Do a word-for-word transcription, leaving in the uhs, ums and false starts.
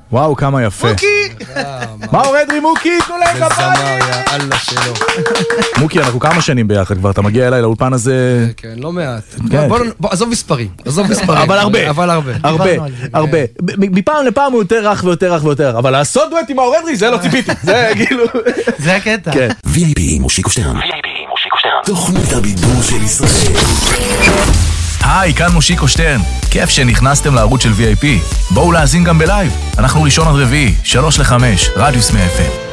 וואו, כמה יפה. מוקי! מאור אדרי, מוקי, תנו להם כפיים! אללה שלו. מוקי, אנחנו כמה שנים ביחד כבר, אתה מגיע אליי לאולפן הזה... כן, לא מעט. בוא, עזוב מספרים, עזוב מספרים. אבל הרבה. אבל הרבה. הרבה, הרבה. מפעם לפעם הוא יותר רך ויותר רך ויותר, אבל לעשות דואט עם מאור אדרי, זה לא ציפיתי. זה כאילו... זה הקטע. וי איי פי עם מושיקו שטרן. וי איי פי עם מושיקו שטרן. תוכנית הבידור של ישראל. היי, כאן מושיקו שטרן. כיף שנכנסתם לערוץ של וי איי פי. בואו להאזין גם בלייב. אנחנו ראשון עד רביעי, שלוש לחמש, רדיוס מאה אף אם.